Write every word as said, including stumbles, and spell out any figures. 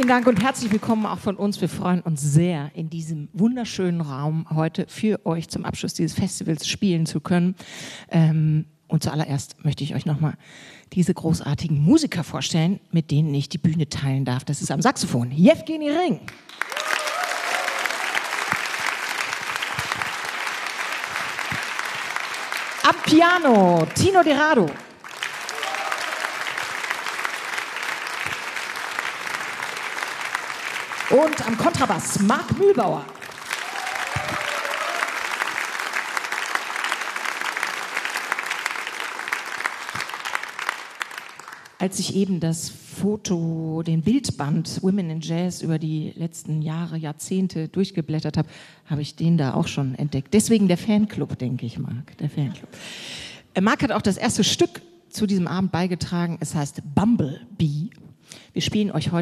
vielen Dank und herzlich willkommen auch von uns. Wir freuen uns sehr, in diesem wunderschönen Raum heute für euch zum Abschluss dieses Festivals spielen zu können. Ähm, und zuallererst möchte ich euch nochmal diese großartigen Musiker vorstellen, mit denen ich die Bühne teilen darf. Das ist am Saxophon Jewgeni Ring. Am Piano Tino Derado. Und am Kontrabass Marc Mühlbauer. Als ich eben das Foto, den Bildband Women in Jazz über die letzten Jahre, Jahrzehnte durchgeblättert habe, habe ich den da auch schon entdeckt. Deswegen der Fanclub, denke ich, Marc, der Fanclub. Marc hat auch das erste Stück zu diesem Abend beigetragen. Es heißt Bumblebee. Wir spielen euch heute